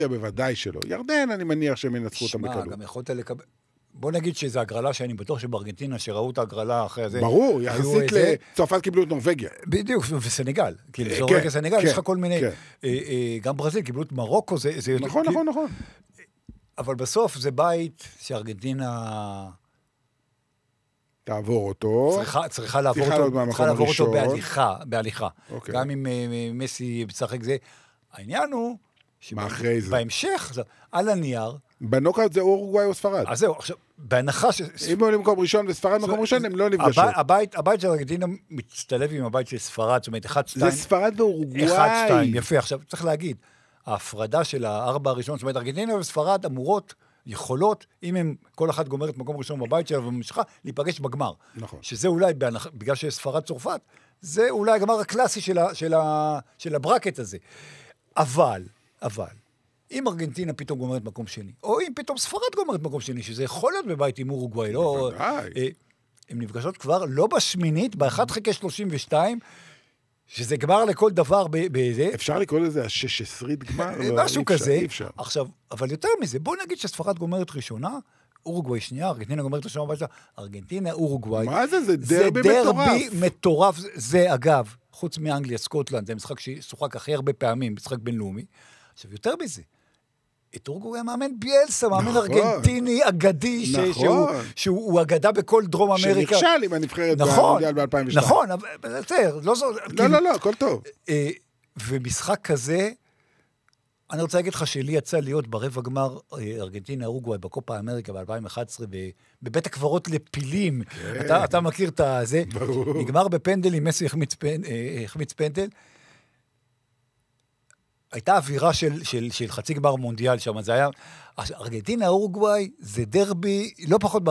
בוודאי שלא. ירדן, אני מניח שהם ינצחו אותם בקלות. גם יכולת לקבל... בוא נגיד שזו הגרלה שאני בטוח שבארגנטינה, שראו את הגרלה אחרי זה... ברור, יחסית לצרפת קיבלו את נורווגיה. בדיוק, וסנגל. כאילו, נורווגיה, סנגל, יש לך כל מיני... גם ברזיל קיבלו את מרוקו, זה... נכון, נכון, נכון. אבל בסוף זה בית שארגנטינה... תעבור אותו. צריכה לעבור אותו בהליכה. גם אם מסי משחק זה. העניין הוא... מה אחרי זה? בהמשך, על הנייר... בנוקאוט זה אורוגוואי או ספרד. אז זהו, עכשיו, בהנחה אם הם מקום ראשון וספרד מקום ראשון, הם לא נפגשות. הבית של ארגנטינה מצטלב עם הבית של ספרד, זאת אומרת, 1-2. זה ספרד ואורוגוואי. 1-2, יפה. עכשיו, צריך להגיד, ההפרדה של הארבע הראשון, זאת אומרת, ארגנטינה וספרד אמורות, יכולות, אם הם כל אחד גומרת מקום ראשון בבית שלה וממשיכה, להיפגש בגמר. נכון. שזה אולי, בגלל שספרד צורפת, זה אולי הגמר הקלאסי של הברקט הזה. אבל, אם ארגנטינה פתאום גומרת מקום שני, או אם פתאום ספרד גומרת מקום שני, שזה יכול להיות בבית עם אורוגוואי, לא... הן נפגשות כבר לא בשמינית, ב-1/32, שזה גמר לכל דבר בזה. אפשר לקרוא לזה ה-16 גמר? משהו כזה. עכשיו, אבל יותר מזה, בוא נגיד שספרד גומרת ראשונה, אורוגוואי שנייה, ארגנטינה גומרת ראשונה בבית שלה, ארגנטינה, אורוגוואי. מה זה? זה דרבי מטורף. זה דרבי מטורף. זה, אגב, חוץ מאנגליה, סקוטלנד, זה משחק ששוחק הכי הרבה פעמים, משחק בינלאומי. עכשיו, יותר מזה, את אורוגוואי המאמן ביאלסה, מאמן ארגנטיני אגדי, שהוא אגדה בכל דרום אמריקה. שנכשל עם הנבחרת במונדיאל ב-2002. נכון, אבל לא, הכל טוב. ומשחק כזה, אני רוצה להגיד לך שלי יצא להיות ברבע גמר ארגנטינה אורוגוואי בקופה אמריקה ב-2011, בבית הקברות לפילים. אתה מכיר את זה? נגמר בפנדלים, מסי החמיץ פנדל. הייתה אווירה של חצי גמר מונדיאל שם, זה היה... ארגנטינה אורוגוואי זה דרבי, לא פחות